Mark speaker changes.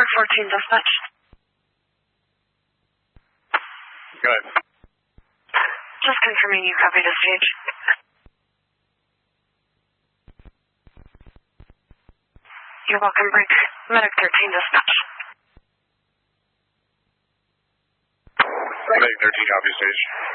Speaker 1: Medic 14 dispatch.
Speaker 2: Go ahead.
Speaker 1: Just confirming you copy this page. You're welcome, Brick. Medic 13 dispatch.
Speaker 2: Medic 13 copy stage.